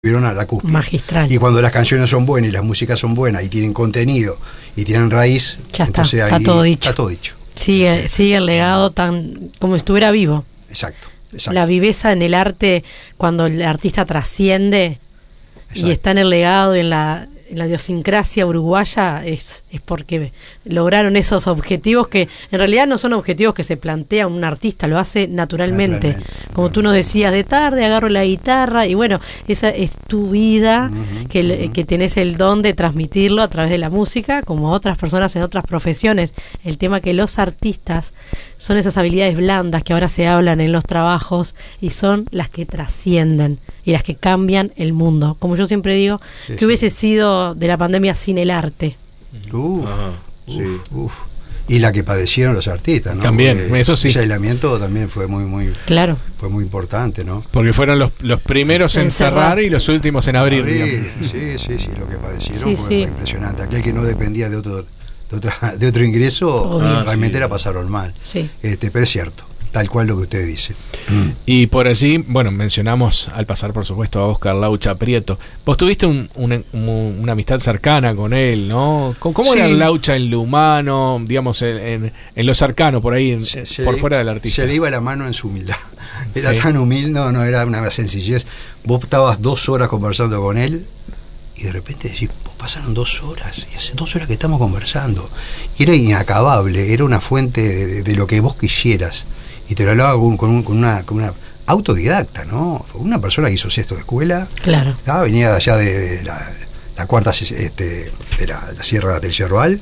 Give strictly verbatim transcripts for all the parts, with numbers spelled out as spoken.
vieron a la cúspide. Magistral. Y cuando las canciones son buenas y las músicas son buenas y tienen contenido y tienen raíz, ya está, entonces está ahí todo dicho. Está todo dicho. Sigue, sigue el legado tan como si estuviera vivo. Exacto, exacto. La viveza en el arte, cuando el artista trasciende Exacto. y está en el legado y en la, en la idiosincrasia uruguaya, es, es porque lograron esos objetivos que en realidad no son objetivos que se plantea un artista, lo hace naturalmente. Naturalmente. Como tú nos decías, de tarde agarro la guitarra y bueno, esa es tu vida, Uh-huh, que, uh-huh. que tenés el don de transmitirlo a través de la música, como otras personas en otras profesiones. El tema que los artistas son esas habilidades blandas que ahora se hablan en los trabajos y son las que trascienden y las que cambian el mundo. Como yo siempre digo, Sí, que sí. hubiese sido de la pandemia sin el arte. Uf, Ajá, uf, sí. uf. Y la que padecieron los artistas, ¿no? También, Porque eso sí. Ese aislamiento también fue muy, muy, Claro. fue muy importante, ¿no? Porque fueron los, los primeros en Encerrar. cerrar y los últimos en abrir. Abrir, digamos. sí, sí, sí, lo que padecieron Sí, fue, sí. fue impresionante. Aquel que no dependía de otro, de otra, de otro ingreso, Obvio. realmente Ah, sí. la pasaron mal. Sí. Este, pero es cierto, tal cual lo que usted dice. Y por allí, bueno, mencionamos al pasar, por supuesto, a Óscar Laucha Prieto. Vos tuviste un, un- un- una amistad cercana con él, ¿no? ¿Cómo, cómo Sí. era Laucha en lo humano, digamos, en, en- en lo cercano, por ahí, en- Se- se por le- fuera del artista? Se le iba la mano en su humildad. Era Sí. tan humilde, no, no, era una sencillez. Vos estabas dos horas conversando con él y de repente decís, "Vos, pasaron dos horas, y hace dos horas que estamos conversando". Y era inacabable, era una fuente de, de- de lo que vos quisieras. Y te lo hablaba con, con un- con una, con una autodidacta, ¿no? Una persona que hizo sexto de escuela, Claro. ah, venía de allá de, de la, la cuarta, este, de la, la Sierra del Cerroal.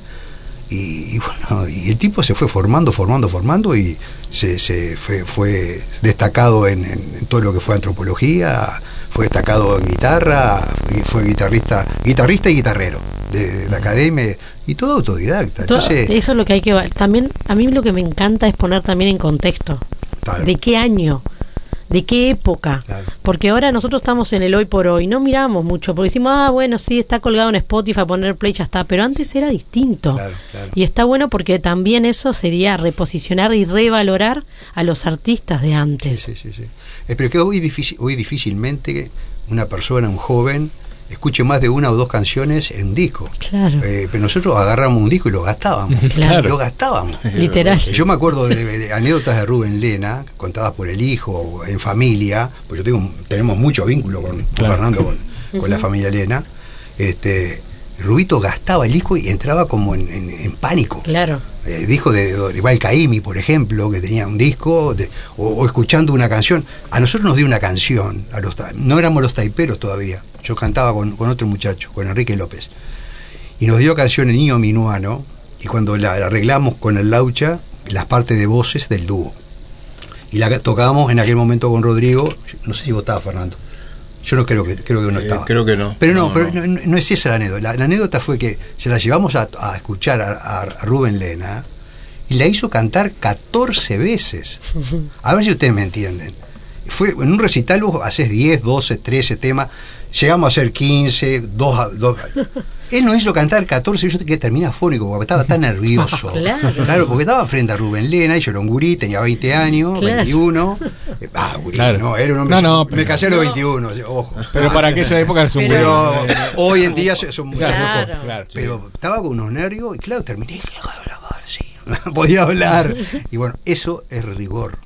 Y, y bueno, y el tipo se fue formando, formando, formando y se, se fue, fue destacado en, en, en todo lo que fue antropología, fue destacado en guitarra, y fue guitarrista, guitarrista y guitarrero de, de la academia y todo autodidacta. Todo- Entonces, eso es lo que hay que ver. También, a mí lo que me encanta es poner también en contexto. claro, ¿De qué año? ¿De qué época? Claro. Porque ahora nosotros estamos en el hoy por hoy, no miramos mucho, porque decimos, ah, bueno, sí, está colgado en Spotify, poner play, ya está, pero antes era distinto. Claro, claro. Y está bueno porque también eso sería reposicionar y revalorar a los artistas de antes. Sí, sí, sí. Eh, pero que hoy, difícil, hoy difícilmente una persona, un joven, escuche más de una o dos canciones en un disco. Claro. Eh, pero nosotros agarramos un disco y lo gastábamos. Claro. Lo gastábamos. Literal. Yo me acuerdo de, de anécdotas de Rubén Lena, contadas por el hijo, en familia, pues yo tengo, tenemos mucho vínculo con, con Claro. Fernando, con, con la familia Lena. Este, Rubito gastaba el disco y entraba como en, en- en pánico. Claro. Eh, dijo de Dorival Caymmi, por ejemplo, que tenía un disco, de- o, o escuchando una canción. A nosotros nos dio una canción, a los, ta- no éramos los taiperos todavía. Yo cantaba con, con otro muchacho, con Enrique López. Y nos dio canción El Niño Minuano, y cuando la, la arreglamos con el Laucha, las partes de voces del dúo. Y la tocábamos en aquel momento con Rodrigo. Yo no sé si votaba Fernando. Yo no creo que creo que no Eh, estaba. creo que no. Pero no, No, pero no. no. no es esa la anécdota. La, la anécdota fue que se la llevamos a, a escuchar a, a- a Rubén Lena y la hizo cantar catorce veces. A ver si ustedes me entienden. Fue en un recital vos haces diez, doce, trece temas, llegamos a hacer quince, dos, a- dos. Él nos hizo cantar catorce y yo que terminé afónico porque estaba tan nervioso. Claro. Claro, porque estaba frente a Rubén Lena y yo era un gurí, tenía veinte años, Claro. veintiuno. Eh, Ah, gurí, Claro. no, era un hombre. No, no, me pero- casé a los veintiuno, ojo. Pero para aquella época es un Pero- buen- Pero hoy en día son muchachos Claro. jóvenes. Claro, sí. Pero estaba con unos nervios y claro, terminé y hablaba así, no podía hablar. Y bueno, eso es rigor.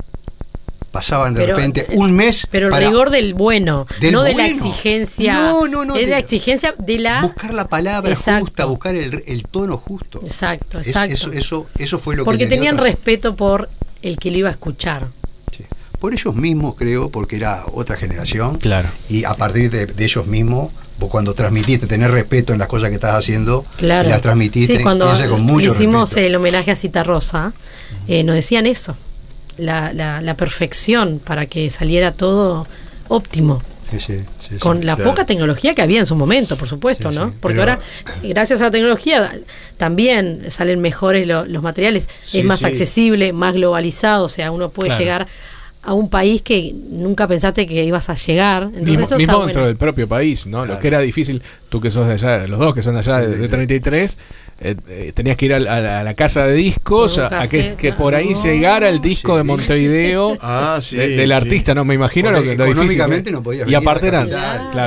Pasaban de Pero- repente un mes. Pero el para rigor del bueno, Del no de la bueno. exigencia. No, no, no, Es de de- la exigencia de la. buscar la palabra Exacto. justa, buscar el, el tono justo. Exacto, Es- exacto. eso, eso, eso fue lo Porque que le dio tenían trascendencia. respeto por el que lo iba a escuchar. Sí. Por ellos mismos, creo, porque era otra generación. Claro. Y a partir de, de ellos mismos, vos cuando transmitiste, tener respeto en las cosas que estás haciendo, Claro. y las transmitiste, Sí, cuando y hace con mucho hicimos respeto. el homenaje a Cita Rosa, eh, nos decían eso, la, la, la perfección para que saliera todo óptimo. Sí, sí, sí, sí. Con la claro. poca tecnología que había en su momento, por supuesto, Sí, ¿no? sí, Porque pero- ahora, gracias a la tecnología, también salen mejores lo- los materiales, Sí, es más sí. accesible, más globalizado, o sea, uno puede Claro. llegar a un país que nunca pensaste que ibas a llegar. Entonces mismo eso mismo está dentro bueno. del propio país, ¿no? Claro. Lo que era difícil, tú que sos de allá, los dos que son de allá de, de treinta y tres, eh, eh, tenías que ir a la, a la casa de discos Con un a, a que, cassette, que por ahí claro. llegara el disco Sí. de Montevideo Ah, sí, de- del sí. artista, no me imagino lo Porque que lo difícil económicamente que- no podías y venir a la aparte eran, capital. claro,